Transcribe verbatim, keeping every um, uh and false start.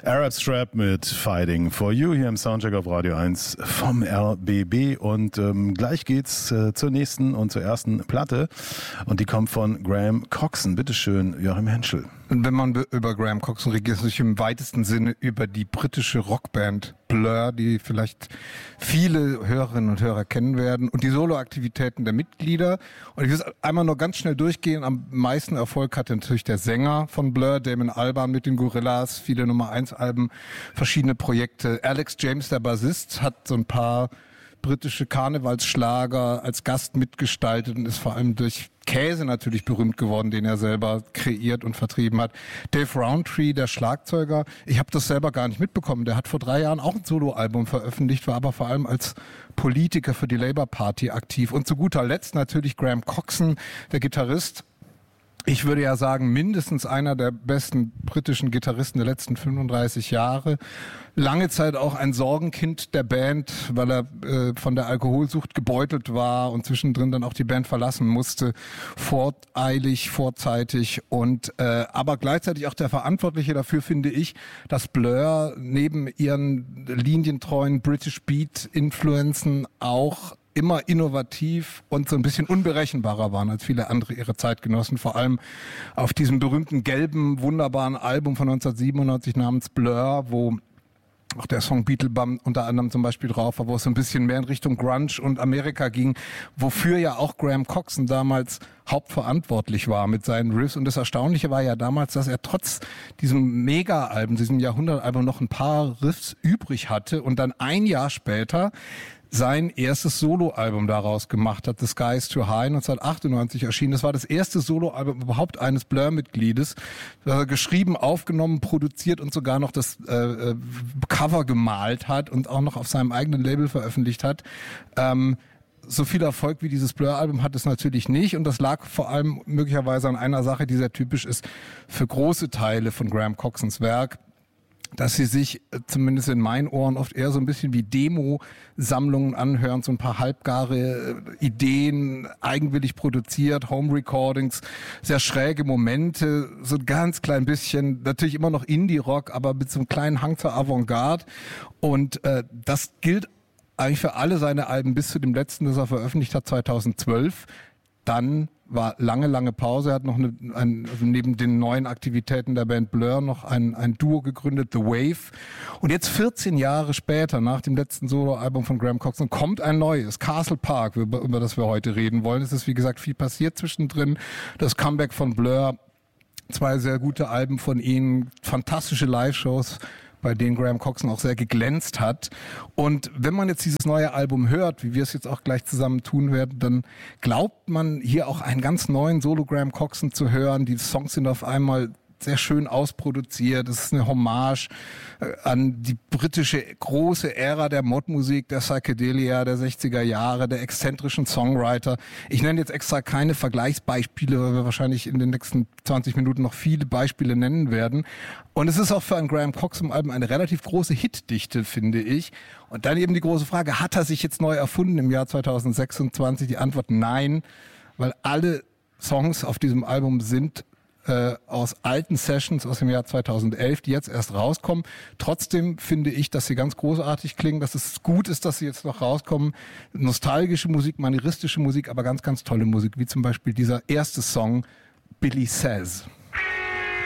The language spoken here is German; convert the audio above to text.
Arab Strap mit Fighting for You hier im Soundcheck auf Radio eins vom R B B und ähm, gleich geht's äh, zur nächsten und zur ersten Platte und die kommt von Graham Coxon. Bitteschön, Joachim Henschel. Und wenn man über Graham Coxon redet, ist es sich im weitesten Sinne über die britische Rockband Blur, die vielleicht viele Hörerinnen und Hörer kennen werden, und die Soloaktivitäten der Mitglieder. Und ich will es einmal nur ganz schnell durchgehen. Am meisten Erfolg hatte natürlich der Sänger von Blur, Damon Albarn mit den Gorillaz, viele Nummer eins Alben, verschiedene Projekte. Alex James, der Bassist, hat so ein paar britische Karnevalsschlager als Gast mitgestaltet und ist vor allem durch Käse natürlich berühmt geworden, den er selber kreiert und vertrieben hat. Dave Rowntree, der Schlagzeuger, ich habe das selber gar nicht mitbekommen, der hat vor drei Jahren auch ein Soloalbum veröffentlicht, war aber vor allem als Politiker für die Labour Party aktiv. Und zu guter Letzt natürlich Graham Coxon, der Gitarrist. Ich würde ja sagen, mindestens einer der besten britischen Gitarristen der letzten fünfunddreißig Jahre. Lange Zeit auch ein Sorgenkind der Band, weil er äh, von der Alkoholsucht gebeutelt war und zwischendrin dann auch die Band verlassen musste. Voreilig, vorzeitig und äh, aber gleichzeitig auch der Verantwortliche dafür, finde ich, dass Blur neben ihren linientreuen British Beat-Influenzen auch immer innovativ und so ein bisschen unberechenbarer waren als viele andere ihre Zeitgenossen, vor allem auf diesem berühmten gelben, wunderbaren Album von neunzehnhundertsiebenundneunzig namens Blur, wo auch der Song Beetlebum unter anderem zum Beispiel drauf war, wo es so ein bisschen mehr in Richtung Grunge und Amerika ging, wofür ja auch Graham Coxon damals hauptverantwortlich war mit seinen Riffs. Und das Erstaunliche war ja damals, dass er trotz diesem Mega-Album, diesem Jahrhundert-Album noch ein paar Riffs übrig hatte und dann ein Jahr später sein erstes Soloalbum daraus gemacht hat, The Sky is Too High, neunzehnhundertachtundneunzig erschienen. Das war das erste Soloalbum überhaupt eines Blur-Mitgliedes, das er geschrieben, aufgenommen, produziert und sogar noch das äh, Cover gemalt hat und auch noch auf seinem eigenen Label veröffentlicht hat. Ähm, so viel Erfolg wie dieses Blur-Album hat es natürlich nicht und das lag vor allem möglicherweise an einer Sache, die sehr typisch ist für große Teile von Graham Coxons Werk, dass sie sich zumindest in meinen Ohren oft eher so ein bisschen wie Demo-Sammlungen anhören, so ein paar halbgare Ideen, eigenwillig produziert, Home-Recordings, sehr schräge Momente, so ein ganz klein bisschen, natürlich immer noch Indie-Rock, aber mit so einem kleinen Hang zur Avantgarde. Und äh, das gilt eigentlich für alle seine Alben bis zu dem letzten, das er veröffentlicht hat, zweitausendzwölf. Dann war lange, lange Pause. Er hat noch eine, ein, neben den neuen Aktivitäten der Band Blur noch ein, ein Duo gegründet, The Wave. Und jetzt vierzehn Jahre später, nach dem letzten Soloalbum von Graham Coxon, kommt ein neues, Castle Park, über, über das wir heute reden wollen. Es ist, wie gesagt, viel passiert zwischendrin. Das Comeback von Blur, zwei sehr gute Alben von ihnen, fantastische Live-Shows, bei denen Graham Coxon auch sehr geglänzt hat. Und wenn man jetzt dieses neue Album hört, wie wir es jetzt auch gleich zusammen tun werden, dann glaubt man hier auch einen ganz neuen Solo Graham Coxon zu hören. Die Songs sind auf einmal sehr schön ausproduziert. Es ist eine Hommage an die britische große Ära der Modmusik, der Psychedelia der sechziger Jahre, der exzentrischen Songwriter. Ich nenne jetzt extra keine Vergleichsbeispiele, weil wir wahrscheinlich in den nächsten zwanzig Minuten noch viele Beispiele nennen werden. Und es ist auch für ein Graham Coxon-Album eine relativ große Hitdichte, finde ich. Und dann eben die große Frage, hat er sich jetzt neu erfunden im Jahr zweitausendsechsundzwanzig? Die Antwort nein, weil alle Songs auf diesem Album sind aus alten Sessions aus dem Jahr zweitausendelf, die jetzt erst rauskommen. Trotzdem finde ich, dass sie ganz großartig klingen, dass es gut ist, dass sie jetzt noch rauskommen. Nostalgische Musik, manieristische Musik, aber ganz, ganz tolle Musik, wie zum Beispiel dieser erste Song, Billy Says.